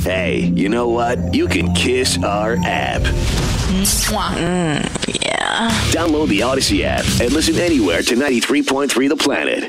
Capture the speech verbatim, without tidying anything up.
Hey, you know what? You can kiss our app. Mm, yeah. Download the Odyssey app and listen anywhere to ninety-three point three The Planet.